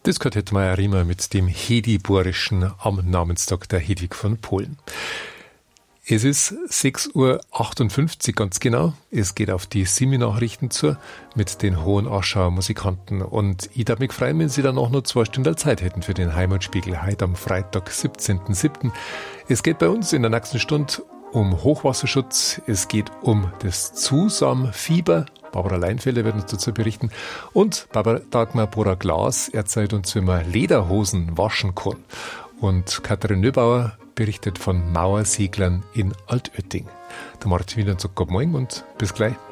Das gehört Hetmeier Riemer mit dem Hediborischen am Namenstag der Hedwig von Polen. Es ist 6.58 Uhr ganz genau. Es geht auf die Simi-Nachrichten zu mit den Hohenaschauer Musikanten. Und ich darf mich freuen, wenn Sie danach noch 2 Stunden Zeit hätten für den Heimatspiegel heute am Freitag, 17.07. Es geht bei uns in der nächsten Stunde um Hochwasserschutz. Es geht um das Zusammenfieber. Barbara Leinfelder wird uns dazu berichten. Und Dagmar Bora-Glas erzählt uns, wie man Lederhosen waschen kann. Und Katrin Nöbauer berichtet von Mauerseglern in Altötting. Der Martin Wiener sagt Guten Morgen und bis gleich.